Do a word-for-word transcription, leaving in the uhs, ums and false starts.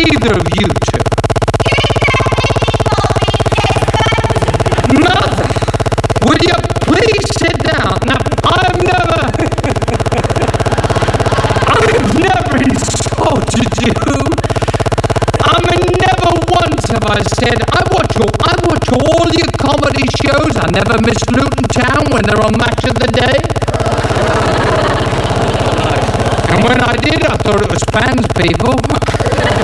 either of you two. Mother, will you please sit down? Now, I've never, I've never insulted you. I mean, never once have I said, I watch all, I watch all your comedy shows. I never miss Luton Town when they're on Match of the Day. And when I did, I thought it was fans, people.